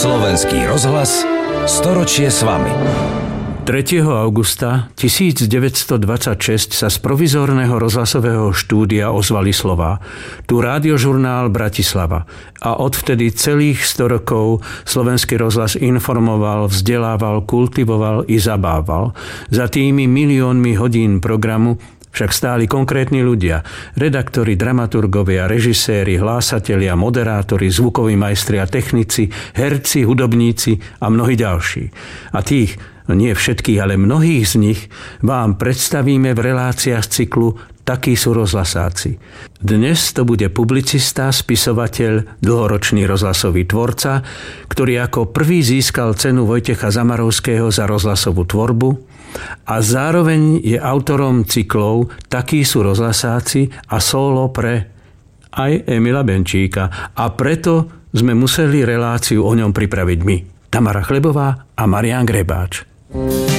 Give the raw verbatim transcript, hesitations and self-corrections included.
Slovenský rozhlas, storočie s vami. tretieho augusta tisícdeväťstodvadsaťšesť sa z provizórneho rozhlasového štúdia ozvali slová: tu Rádiožurnál Bratislava. A odvtedy celých sto rokov Slovenský rozhlas informoval, vzdelával, kultivoval i zabával. Za tými miliónmi hodín programu však stáli konkrétni ľudia, redaktori, dramaturgovia, režiséri, hlásatelia, moderátori, zvukoví majstri a technici, herci, hudobníci a mnohí ďalší. A tých, nie všetkých, ale mnohých z nich vám predstavíme v reláciách cyklu Takí sú rozhlasáci. Dnes to bude publicista, spisovateľ, dlhoročný rozhlasový tvorca, ktorý ako prvý získal cenu Vojtecha Zamarovského za rozhlasovú tvorbu a zároveň je autorom cyklov Takí sú rozhlasáci a solo pre aj Emila Benčíka. A preto sme museli reláciu o ňom pripraviť my, Tamara Chlebová a Marián Grebáč.